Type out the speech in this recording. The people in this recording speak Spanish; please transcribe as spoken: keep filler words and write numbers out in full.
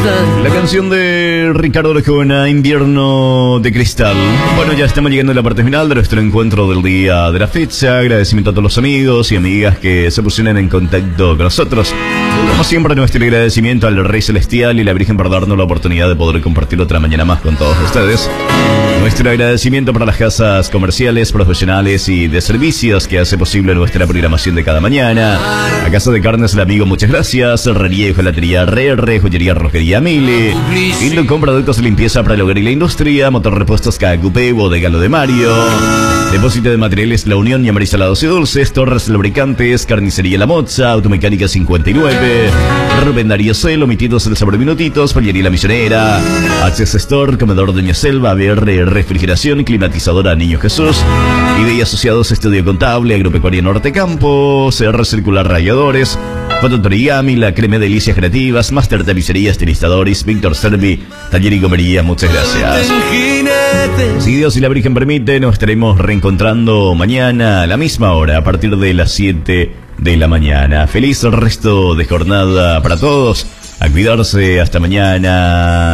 La canción de Ricardo Arjona, Invierno de Cristal. Bueno, ya estamos llegando a la parte final de nuestro encuentro del día de la fecha. Agradecimiento a todos los amigos y amigas que se pusieron en contacto con nosotros. Como siempre, nuestro agradecimiento al Rey Celestial y la Virgen por darnos la oportunidad de poder compartir otra mañana más con todos ustedes. Nuestro agradecimiento para las casas comerciales, profesionales y de servicios que hace posible nuestra programación de cada mañana. A Casa de Carnes El Amigo, muchas gracias. Herrería y Hojalatería R R, Joyería Rojería Mile, Indocom, productos de limpieza para el hogar y la industria, Motor Repuestos K Q P, Bodega Lo de Mario, Depósito de Materiales La Unión y Amaris Salados y Dulces, Torres Lubricantes, Carnicería La Moza, Automecánica cincuenta y nueve, Rubén Darío Celo, Mititos del Sabor Minutitos, Pallería La Misionera, Access Store, Comedor Doña Selva, B R Refrigeración, Climatizadora Niño Jesús, I D I Asociados, Estudio Contable, Agropecuaria Norte Campo, C R Circular Radiadores, Fototorigami, La Creme Delicias Creativas, Master Tapicería, Estilizadores, Víctor Servi, Taller y Comería, muchas gracias. Si Dios y la Virgen permiten, nos estaremos reencontrando mañana a la misma hora, a partir de las siete de la mañana. Feliz resto de jornada para todos. A cuidarse, hasta mañana.